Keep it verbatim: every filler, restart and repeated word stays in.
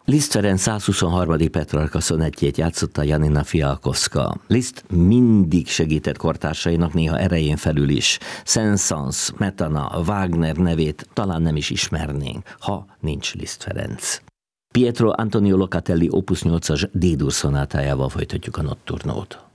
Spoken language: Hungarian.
Liszt Ferenc százhuszonharmadik Petrarca szonettjét játszotta Janina Fialkowska. Liszt mindig segített kortársainak, néha erején felül is. Saint-Saëns, Smetana, Wagner nevét talán nem is ismernénk, ha nincs Liszt Ferenc. Pietro Antonio Locatelli opus nyolcas D-dur szonátájával folytatjuk a Notturnót.